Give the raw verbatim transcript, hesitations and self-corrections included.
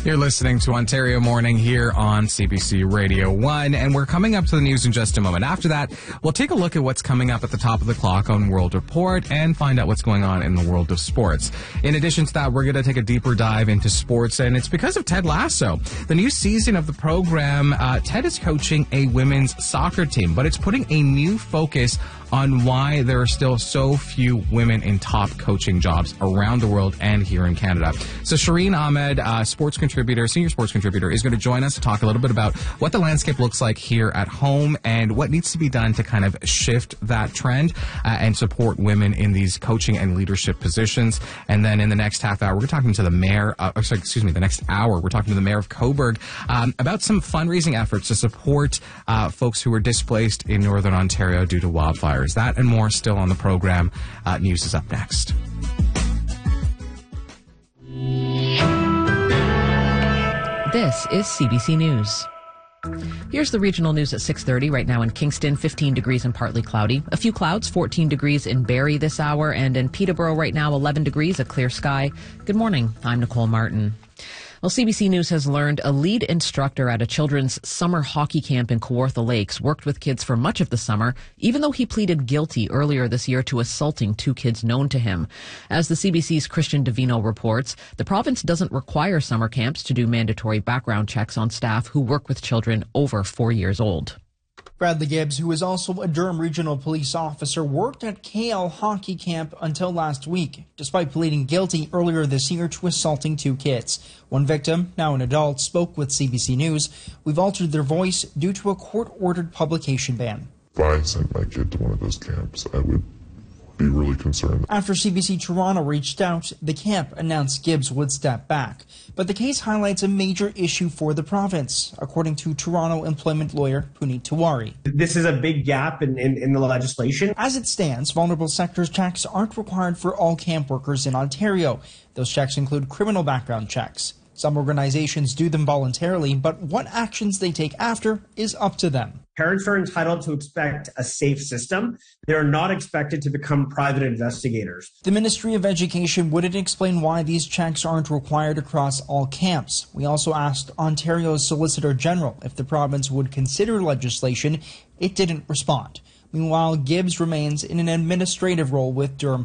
You're listening to Ontario Morning here on C B C Radio one, and we're coming up to the news in just a moment. After that, we'll take a look at what's coming up at the top of the clock on World Report and find out what's going on in the world of sports. In addition to that, we're going to take a deeper dive into sports, and it's because of Ted Lasso. The new season of the program, uh, Ted is coaching a women's soccer team, but it's putting a new focus on why there are still so few women in top coaching jobs around the world and here in Canada. So Shireen Ahmed, uh, sports contributor, senior sports contributor, is going to join us to talk a little bit about what the landscape looks like here at home and what needs to be done to kind of shift that trend uh, and support women in these coaching and leadership positions. And then in the next half hour, we're talking to the mayor, uh, sorry, excuse me, the next hour, we're talking to the mayor of Cobourg um, about some fundraising efforts to support uh, folks who were displaced in Northern Ontario due to wildfires. That and more still on the program. Uh, news is up next. This is C B C News. Here's the regional news at six thirty. Right now in Kingston, fifteen degrees and partly cloudy. A few clouds, fourteen degrees in Barrie this hour. And in Peterborough right now, eleven degrees, a clear sky. Good morning. I'm Nicole Martin. Well, C B C News has learned a lead instructor at a children's summer hockey camp in Kawartha Lakes worked with kids for much of the summer, even though he pleaded guilty earlier this year to assaulting two kids known to him. As the C B C's Christian Davino reports, the province doesn't require summer camps to do mandatory background checks on staff who work with children over four years old. Bradley Gibbs, who is also a Durham Regional Police officer, worked at K L Hockey Camp until last week, despite pleading guilty earlier this year to assaulting two kids. One victim, now an adult, spoke with C B C News. We've altered their voice due to a court-ordered publication ban. If I sent my kid to one of those camps, I would be really concerned. After C B C Toronto reached out, the camp announced Gibbs would step back. But the case highlights a major issue for the province, according to Toronto employment lawyer Puneet Tiwari. This is a big gap in, in, in the legislation. As it stands, vulnerable sectors checks aren't required for all camp workers in Ontario. Those checks include criminal background checks. Some organizations do them voluntarily, but what actions they take after is up to them. Parents are entitled to expect a safe system. They are not expected to become private investigators. The Ministry of Education wouldn't explain why these checks aren't required across all camps. We also asked Ontario's Solicitor General if the province would consider legislation. It didn't respond. Meanwhile, Gibbs remains in an administrative role with Durham